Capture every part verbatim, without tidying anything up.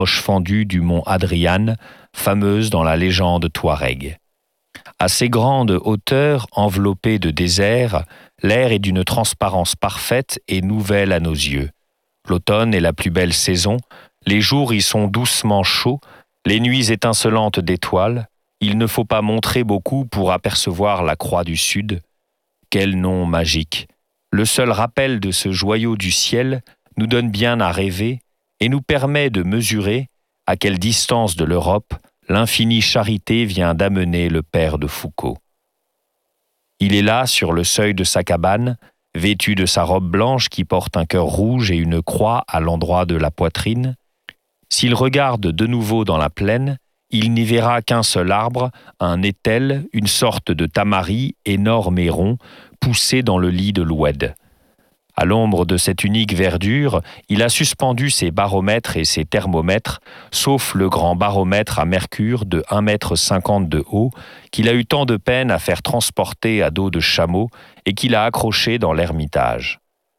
roche fendue du mont Adrian, fameuse dans la légende touareg. À ces grandes hauteurs, enveloppées de désert, l'air est d'une transparence parfaite et nouvelle à nos yeux. L'automne est la plus belle saison, les jours y sont doucement chauds, les nuits étincelantes d'étoiles. Il ne faut pas montrer beaucoup pour apercevoir la croix du Sud. Quel nom magique! Le seul rappel de ce joyau du ciel nous donne bien à rêver et nous permet de mesurer à quelle distance de l'Europe l'infinie charité vient d'amener le père de Foucault. Il est là, sur le seuil de sa cabane, vêtu de sa robe blanche qui porte un cœur rouge et une croix à l'endroit de la poitrine. S'il regarde de nouveau dans la plaine, il n'y verra qu'un seul arbre, un étel, une sorte de tamari énorme et rond, poussé dans le lit de l'oued. À l'ombre de cette unique verdure, il a suspendu ses baromètres et ses thermomètres, sauf le grand baromètre à mercure de un mètre cinquante de haut, qu'il a eu tant de peine à faire transporter à dos de chameau et qu'il a accroché dans l'ermitage.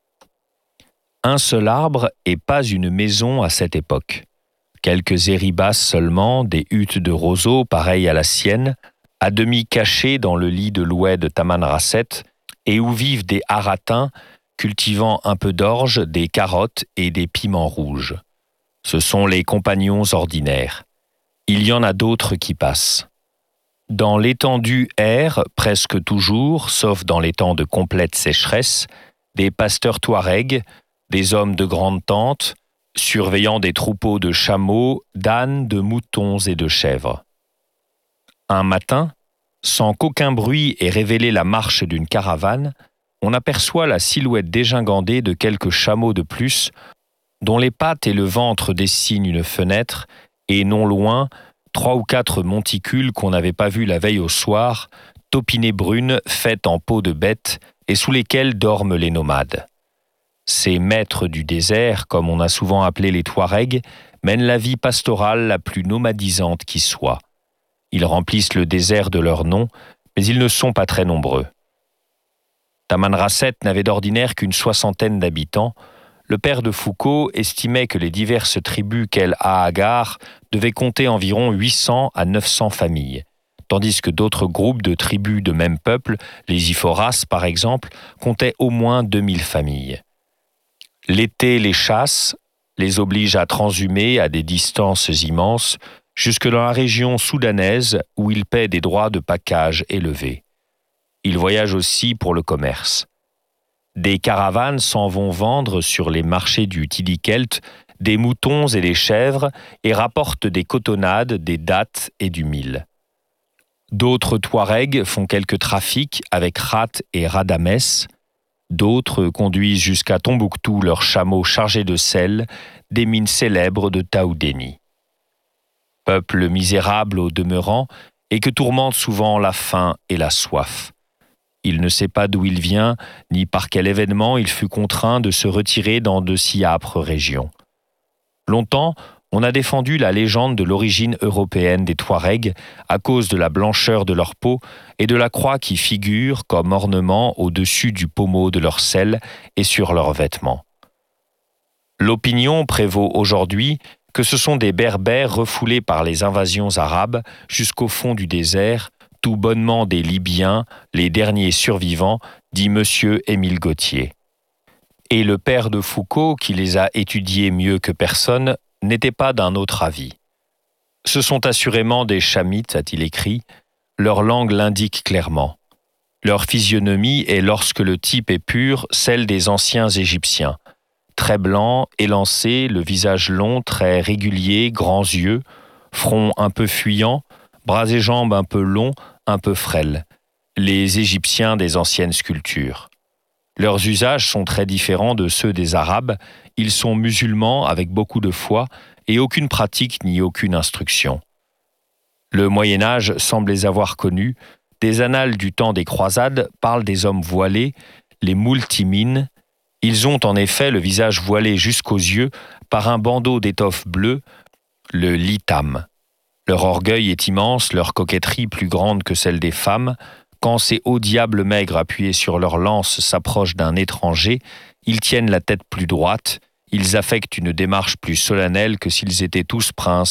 Un seul arbre et pas une maison à cette époque. Quelques éribas seulement, des huttes de roseaux pareilles à la sienne, à demi cachées dans le lit de l'oued de Tamanrasset, et où vivent des haratins cultivant un peu d'orge, des carottes et des piments rouges. Ce sont les compagnons ordinaires. Il y en a d'autres qui passent. Dans l'étendue errent, presque toujours, sauf dans les temps de complète sécheresse, des pasteurs touaregs, des hommes de grande tente, surveillant des troupeaux de chameaux, d'ânes, de moutons et de chèvres. Un matin, sans qu'aucun bruit ait révélé la marche d'une caravane, on aperçoit la silhouette dégingandée de quelques chameaux de plus, dont les pattes et le ventre dessinent une fenêtre, et non loin, trois ou quatre monticules qu'on n'avait pas vus la veille au soir, taupinées brunes faites en peau de bête, et sous lesquelles dorment les nomades. Ces maîtres du désert, comme on a souvent appelé les Touaregs, mènent la vie pastorale la plus nomadisante qui soit. Ils remplissent le désert de leur nom, mais ils ne sont pas très nombreux. Tamanrasset n'avait d'ordinaire qu'une soixantaine d'habitants. Le père de Foucault estimait que les diverses tribus qu'elle a à Gare devaient compter environ huit cents à neuf cents familles, tandis que d'autres groupes de tribus de même peuple, les Iforas par exemple, comptaient au moins deux mille familles. L'été les chasse, les oblige à transhumer à des distances immenses, jusque dans la région soudanaise où ils paient des droits de pacage élevés. Ils voyagent aussi pour le commerce. Des caravanes s'en vont vendre sur les marchés du Tidikelt des moutons et des chèvres et rapportent des cotonnades, des dattes et du mil. D'autres Touaregs font quelques trafics avec Rat et Radamès. D'autres conduisent jusqu'à Tombouctou leurs chameaux chargés de sel, des mines célèbres de Taoudéni. Peuple misérable au demeurant et que tourmente souvent la faim et la soif. Il ne sait pas d'où il vient, ni par quel événement il fut contraint de se retirer dans de si âpres régions. Longtemps, on a défendu la légende de l'origine européenne des Touaregs à cause de la blancheur de leur peau et de la croix qui figure comme ornement au-dessus du pommeau de leur selle et sur leurs vêtements. L'opinion prévaut aujourd'hui que ce sont des Berbères refoulés par les invasions arabes jusqu'au fond du désert, tout bonnement des Libyens, les derniers survivants, dit monsieur Émile Gautier. Et le père de Foucault, qui les a étudiés mieux que personne, n'était pas d'un autre avis. Ce sont assurément des Chamites, a-t-il écrit, leur langue l'indique clairement. Leur physionomie est, lorsque le type est pur, celle des anciens Égyptiens. Très blanc, élancé, le visage long, très régulier, grands yeux, front un peu fuyant, bras et jambes un peu longs, un peu frêles, les Égyptiens des anciennes sculptures. Leurs usages sont très différents de ceux des Arabes, ils sont musulmans avec beaucoup de foi et aucune pratique ni aucune instruction. Le Moyen-Âge semble les avoir connus, des annales du temps des croisades parlent des hommes voilés, les multimines. Ils ont en effet le visage voilé jusqu'aux yeux par un bandeau d'étoffe bleue, le litam. Leur orgueil est immense, leur coquetterie plus grande que celle des femmes. Quand ces hauts diables maigres appuyés sur leur lance s'approchent d'un étranger, ils tiennent la tête plus droite, Ils affectent une démarche plus solennelle que s'ils étaient tous princes